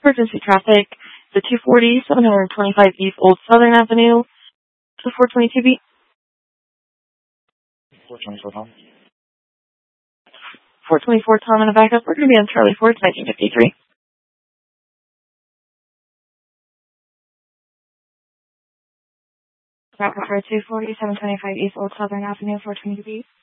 emergency traffic. The 240, 725 East Old Southern Avenue. To 422B. 424 Tom. 424 Tom in a backup. We're going to be on Charlie Ford, 1953. Rapid Car 240, 725 East Old Southern Avenue, 422B.